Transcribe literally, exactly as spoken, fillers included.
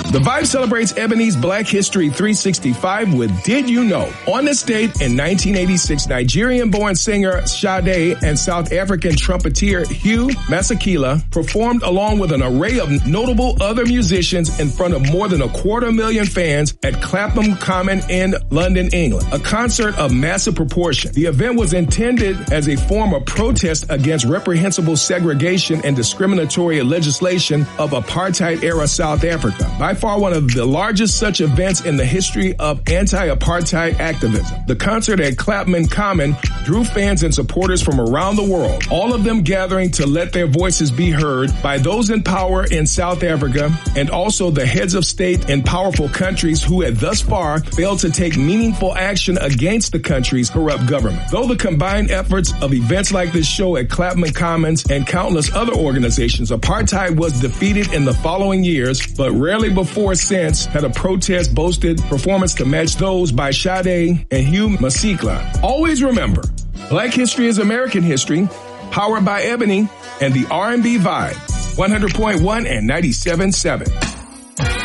The Vibe celebrates Ebony's Black History three sixty-five with Did You Know? On this date in nineteen eighty-six, Nigerian-born singer Sade and South African trumpeter Hugh Masekela performed along with an array of notable other musicians in front of more than a quarter million fans at Clapham Common in London, England. A concert of massive proportion. The event was intended as a form of protest against reprehensible segregation and discriminatory legislation of apartheid-era South Africa. By far one of the largest such events in the history of anti-apartheid activism. The concert at Clapham Common drew fans and supporters from around the world, all of them gathering to let their voices be heard by those in power in South Africa and also the heads of state in powerful countries who had thus far failed to take meaningful action against the country's corrupt government. Though the combined efforts of events like this show at Clapham Commons and countless other organizations, apartheid was defeated in the following years, but rarely before since had a protest boasted performance to match those by Sade and Hugh Masekela. Always remember, Black history is American history, powered by Ebony and the R and B Vibe, one hundred point one and ninety-seven point seven.